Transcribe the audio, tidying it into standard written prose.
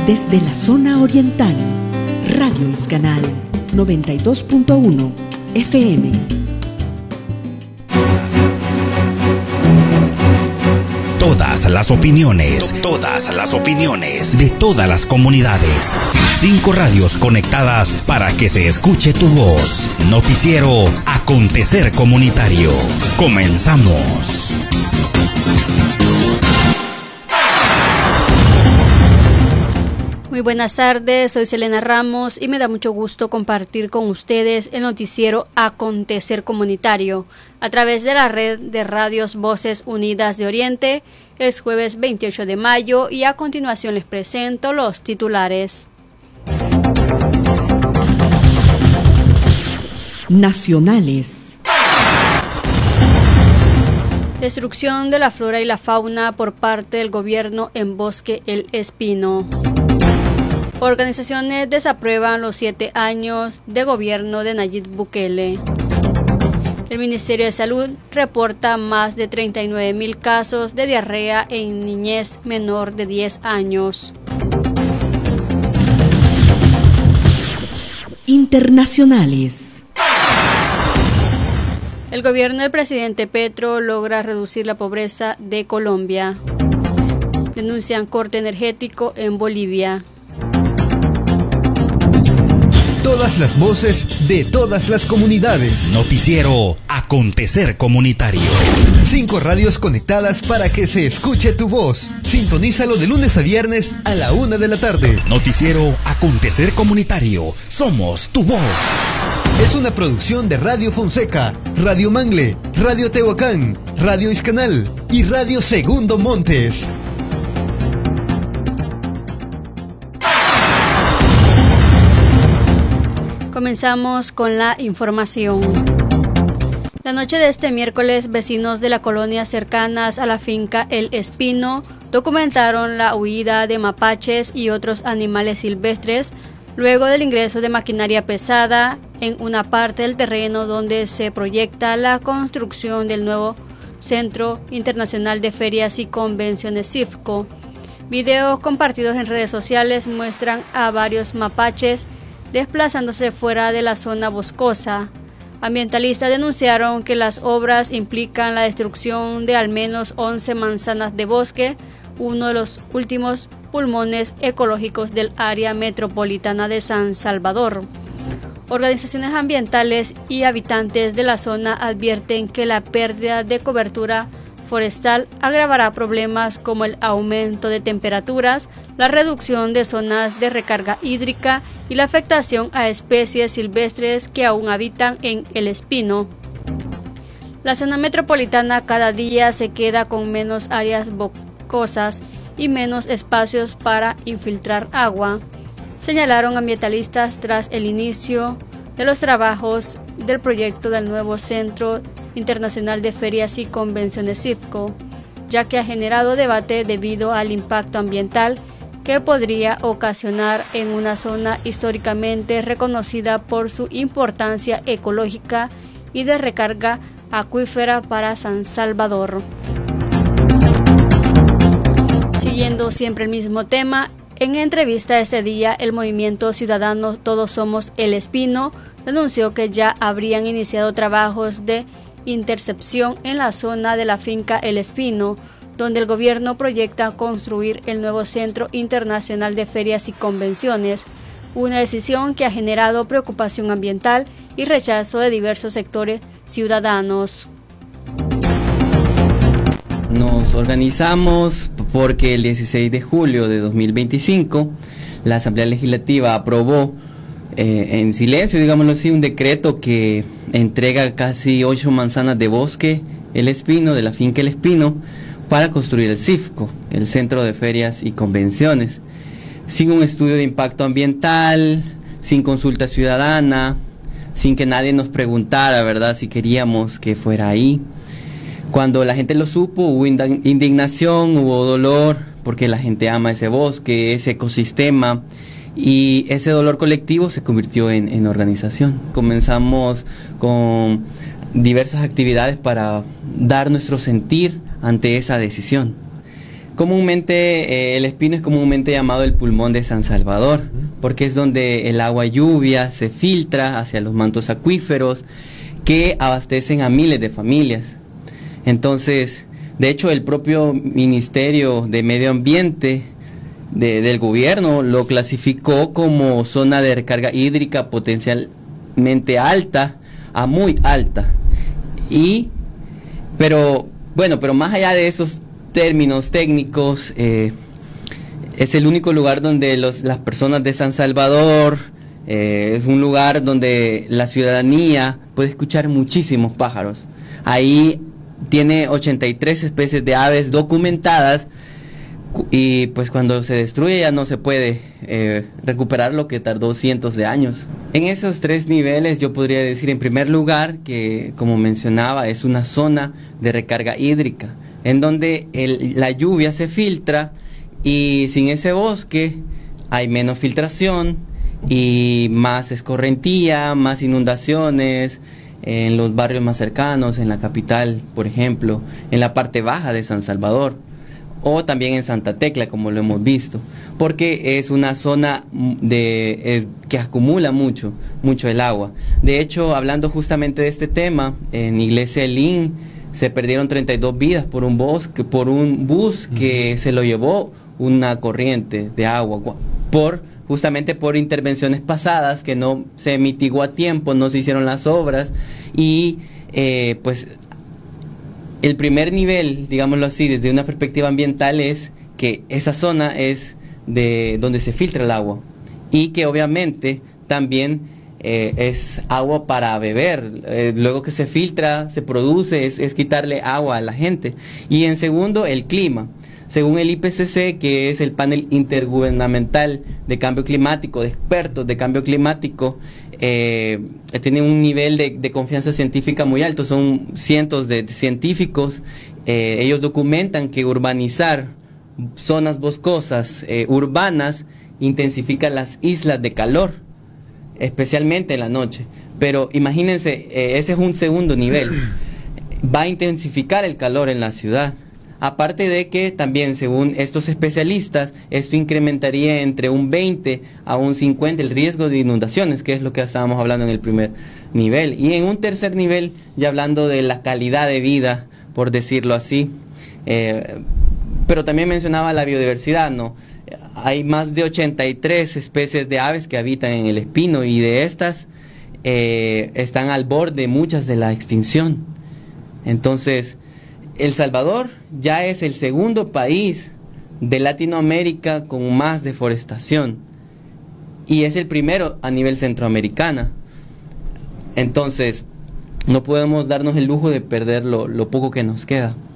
Desde la zona oriental, Radio Iscanal 92.1 FM. Todas las opiniones de todas las comunidades. 5 radios conectadas para que se escuche tu voz. Noticiero Acontecer Comunitario. Comenzamos. Muy buenas tardes, soy Selena Ramos y me da mucho gusto compartir con ustedes el noticiero Acontecer Comunitario a través de la red de radios Voces Unidas de Oriente. Es jueves 28 de mayo y a continuación les presento los titulares. Nacionales. Destrucción de la flora y la fauna por parte del gobierno en Bosque El Espino. Organizaciones desaprueban los 7 años de gobierno de Nayib Bukele. El Ministerio de Salud reporta más de 39,000 casos de diarrea en niñez menor de 10 años. Internacionales. El gobierno del presidente Petro logra reducir la pobreza de Colombia. Denuncian corte energético en Bolivia. Todas las voces de todas las comunidades. Noticiero Acontecer Comunitario. 5 radios conectadas para que se escuche tu voz. Sintonízalo de lunes a viernes a la 1 de la tarde. Noticiero Acontecer Comunitario. Somos tu voz. Es una producción de Radio Fonseca, Radio Mangle, Radio Tehuacán, Radio Iscanal y Radio Segundo Montes. Comenzamos con la información. La noche de este miércoles, vecinos de la colonia cercanas a la finca El Espino documentaron la huida de mapaches y otros animales silvestres luego del ingreso de maquinaria pesada en una parte del terreno donde se proyecta la construcción del nuevo Centro Internacional de Ferias y Convenciones CIFCO. Videos compartidos en redes sociales muestran a varios mapaches desplazándose fuera de la zona boscosa. Ambientalistas denunciaron que las obras implican la destrucción de al menos 11 manzanas de bosque, uno de los últimos pulmones ecológicos del área metropolitana de San Salvador. Organizaciones ambientales y habitantes de la zona advierten que la pérdida de cobertura forestal agravará problemas como el aumento de temperaturas, la reducción de zonas de recarga hídrica y la afectación a especies silvestres que aún habitan en El Espino. La zona metropolitana cada día se queda con menos áreas boscosas y menos espacios para infiltrar agua, señalaron ambientalistas tras el inicio de los trabajos del proyecto del nuevo Centro Internacional de Ferias y Convenciones CIFCO, ya que ha generado debate debido al impacto ambiental que podría ocasionar en una zona históricamente reconocida por su importancia ecológica y de recarga acuífera para San Salvador. Siguiendo siempre el mismo tema, en entrevista este día, el movimiento ciudadano Todos Somos El Espino denunció que ya habrían iniciado trabajos de intercepción en la zona de la finca El Espino, donde el gobierno proyecta construir el nuevo Centro Internacional de Ferias y Convenciones, una decisión que ha generado preocupación ambiental y rechazo de diversos sectores ciudadanos. Nos organizamos porque el 16 de julio de 2025 la Asamblea Legislativa aprobó en silencio, digámoslo así, un decreto que entrega casi 8 manzanas de bosque El Espino, de la finca El Espino, para construir el CIFCO, el Centro de Ferias y Convenciones, sin un estudio de impacto ambiental, sin consulta ciudadana, sin que nadie nos preguntara, ¿verdad?, si queríamos que fuera ahí. Cuando la gente lo supo, hubo indignación, hubo dolor, porque la gente ama ese bosque, ese ecosistema, y ese dolor colectivo se convirtió en organización. Comenzamos con diversas actividades para dar nuestro sentir ante esa decisión. Comúnmente el Espino es comúnmente llamado el pulmón de San Salvador, porque es donde el agua lluvia se filtra hacia los mantos acuíferos que abastecen a miles de familias. Entonces, de hecho, el propio Ministerio de Medio Ambiente del gobierno lo clasificó como zona de recarga hídrica potencialmente alta a muy alta. Pero más allá de esos términos técnicos, es el único lugar donde las personas de San Salvador, es un lugar donde la ciudadanía puede escuchar muchísimos pájaros. Ahí tiene 83 especies de aves documentadas, y pues cuando se destruye ya no se puede recuperar lo que tardó cientos de años. En esos 3 niveles yo podría decir, en primer lugar, que como mencionaba, es una zona de recarga hídrica, en donde la lluvia se filtra, y sin ese bosque hay menos filtración y más escorrentía, más inundaciones en los barrios más cercanos, en la capital, por ejemplo, en la parte baja de San Salvador, o también en Santa Tecla, como lo hemos visto, porque es una zona que acumula mucho el agua. De hecho, hablando justamente de este tema, en Iglesia Elín se perdieron 32 vidas por un bus que se lo llevó una corriente de agua, justamente por intervenciones pasadas que no se mitigó a tiempo, no se hicieron las obras, y pues el primer nivel, digámoslo así, desde una perspectiva ambiental, es que esa zona es de donde se filtra el agua, y que obviamente también es agua para beber. Luego que se filtra, se produce, es quitarle agua a la gente. Y en segundo, el clima. Según el IPCC, que es el panel intergubernamental de cambio climático, de expertos de cambio climático, tiene un nivel de confianza científica muy alto, son cientos de científicos. Ellos documentan que urbanizar zonas boscosas urbanas intensifica las islas de calor, especialmente en la noche. Pero imagínense, ese es un segundo nivel, va a intensificar el calor en la ciudad. Aparte de que también, según estos especialistas, esto incrementaría entre un 20 a un 50 el riesgo de inundaciones, que es lo que estábamos hablando en el primer nivel. Y en un tercer nivel, ya hablando de la calidad de vida, por decirlo así, pero también mencionaba la biodiversidad, ¿no? Hay más de 83 especies de aves que habitan en el Espino, y de estas están al borde muchas de la extinción. Entonces, El Salvador ya es el segundo país de Latinoamérica con más deforestación, y es el primero a nivel centroamericana. Entonces, no podemos darnos el lujo de perder lo poco que nos queda.